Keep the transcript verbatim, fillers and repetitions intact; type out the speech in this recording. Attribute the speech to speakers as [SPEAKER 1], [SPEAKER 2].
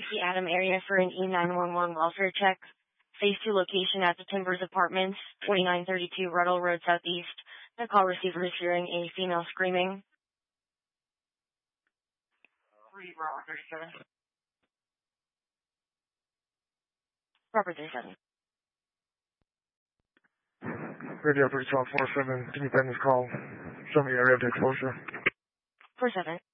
[SPEAKER 1] the Adam area for an E nine one one welfare check. Phase two location at the Timbers Apartments, twenty-nine thirty-two Ruddle Road Southeast. The call receiver is hearing a female screaming. Three Bravo thirty-seven. Proper thirty-seven.
[SPEAKER 2] Radio three twelve four seven, can you bend this call? Show me area of exposure.
[SPEAKER 1] four seven.